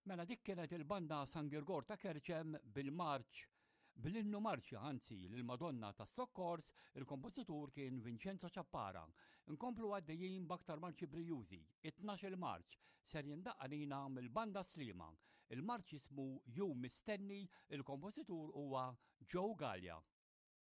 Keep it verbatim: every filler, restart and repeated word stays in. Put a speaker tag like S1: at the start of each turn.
S1: Mela dik kienet il-banda San Girgor ta' Kerċem bil-marċ bil-innu marċja anzi lill-Madonna tas-Sokkors, il-kompożitur kien Vincenzo Ciappara. Inkomplu għaddejjin b'aktar marċi brijużi. it-tnax-il Marċ ser jindaqqalina mill-banda Slima. Il-marċ ismu Jum Mistenni, il-kompożitur huwa Joe Gallia.